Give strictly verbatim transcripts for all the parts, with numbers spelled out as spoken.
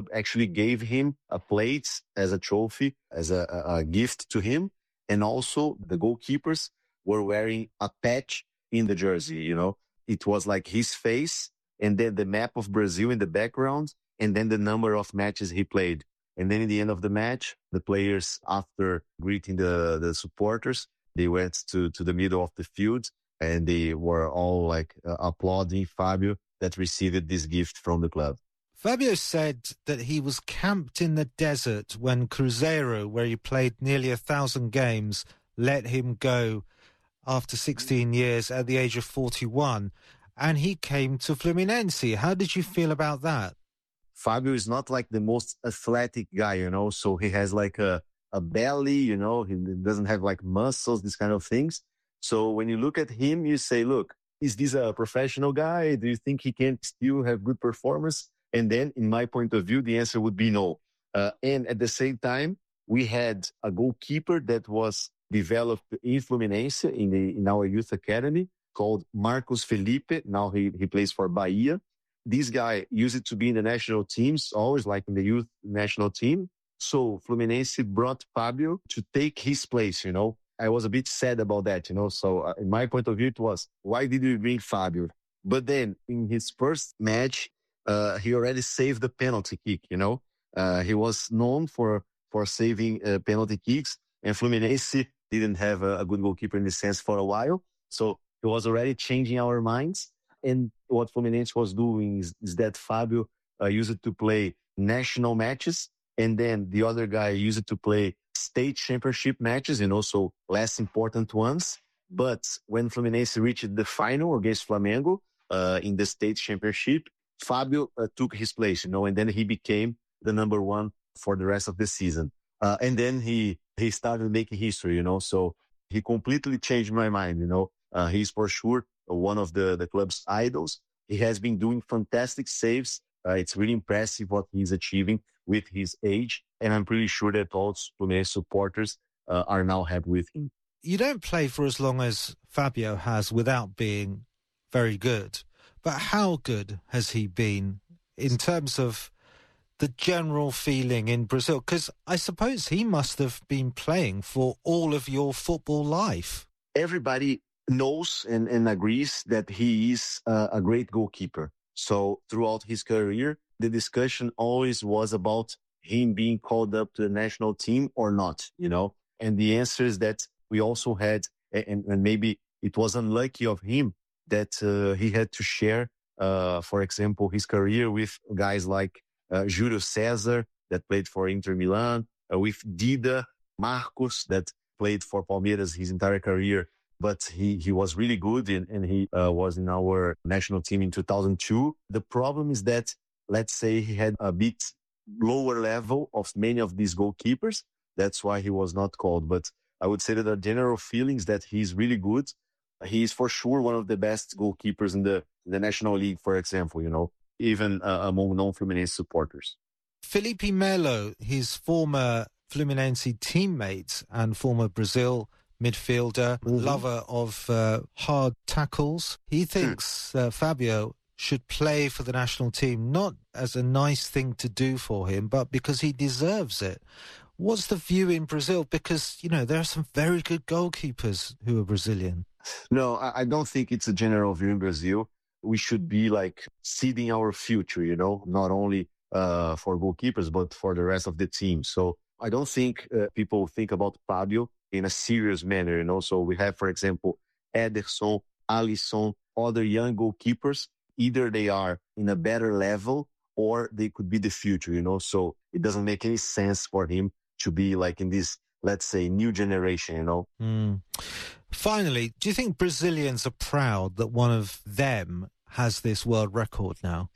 actually gave him a plate as a trophy, as a, a, a gift to him. And also the goalkeepers were wearing a patch in the jersey, you know. It was like his face and then the map of Brazil in the background and then the number of matches he played. And then in the end of the match, the players, after greeting the, the supporters, they went to, to the middle of the field and they were all like uh, applauding Fabio that received this gift from the club. Fabio said that he was camped in the desert when Cruzeiro, where he played nearly a thousand games, let him go after sixteen years at the age of forty-one. And he came to Fluminense. How did you feel about that? Fabio is not like the most athletic guy, you know, so he has like a, a belly, you know, he doesn't have like muscles, these kind of things. So when you look at him, you say, look, is this a professional guy? Do you think he can still have good performance? And then in my point of view, the answer would be no. Uh, and at the same time, we had a goalkeeper that was developed in Fluminense in, the, in our youth academy called Marcos Felipe. Now he, he plays for Bahia. This guy used to be in the national teams, always like in the youth national team. So Fluminense brought Fabio to take his place, you know. I was a bit sad about that, you know. So uh, in my point of view, it was, why did we bring Fabio? But then in his first match, uh, he already saved the penalty kick, you know. Uh, he was known for, for saving uh, penalty kicks, and Fluminense didn't have a, a good goalkeeper in this sense for a while. So he was already changing our minds. And what Fluminense was doing is, is that Fabio uh, used to play national matches, and then the other guy used to play state championship matches, and also less important ones. But when Fluminense reached the final against Flamengo uh, in the state championship, Fabio uh, took his place, you know, and then he became the number one for the rest of the season. Uh, and then he he started making history, you know, so he completely changed my mind, you know. Uh, he's for sure one of the, the club's idols. He has been doing fantastic saves. Uh, it's really impressive what he's achieving with his age. And I'm pretty sure that all Fluminense supporters uh, are now happy with him. You don't play for as long as Fabio has without being very good. But how good has he been in terms of the general feeling in Brazil? Because I suppose he must have been playing for all of your football life. Everybody knows and, and agrees that he is uh, a great goalkeeper. So throughout his career, the discussion always was about him being called up to the national team or not, you know. And the answer is that we also had, and, and maybe it was unlucky of him that uh, he had to share, uh, for example, his career with guys like uh, Júlio César that played for Inter Milan, uh, with Dida, Marcos that played for Palmeiras his entire career. But he, he was really good and, and he uh, was in our national team in two thousand two. The problem is that, let's say he had a bit lower level of many of these goalkeepers. That's why he was not called. But I would say that the general feelings that he's really good. He is for sure one of the best goalkeepers in the, the National League, for example, you know, even uh, among non-Fluminense supporters. Felipe Melo, his former Fluminense teammate and former Brazil midfielder, mm-hmm. lover of uh, hard tackles. He thinks uh, Fabio should play for the national team, not as a nice thing to do for him, but because he deserves it. What's the view in Brazil? Because, you know, there are some very good goalkeepers who are Brazilian. No, I don't think it's a general view in Brazil. We should be like seeding our future, you know, not only uh, for goalkeepers, but for the rest of the team. So I don't think uh, people think about Fabio in a serious manner, you know. So we have, for example, Ederson, Alisson, other young goalkeepers. Either they are in a better level or they could be the future, you know. So it doesn't make any sense for him to be like in this, let's say, new generation, you know. Mm. Finally, do you think Brazilians are proud that one of them has this world record now?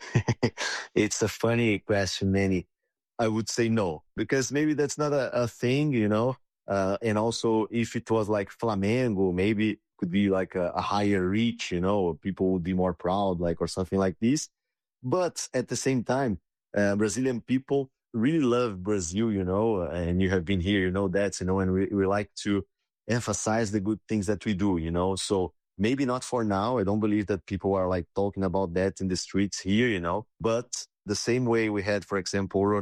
It's a funny question, Manny. I would say no, because maybe that's not a, a thing, you know. Uh, and also, if it was like Flamengo, maybe it could be like a, a higher reach, you know, people would be more proud, like, or something like this. But at the same time, uh, Brazilian people really love Brazil, you know, and you have been here, you know, that, you know, and we, we like to emphasize the good things that we do, you know. So maybe not for now. I don't believe that people are like talking about that in the streets here, you know, but the same way we had, for example,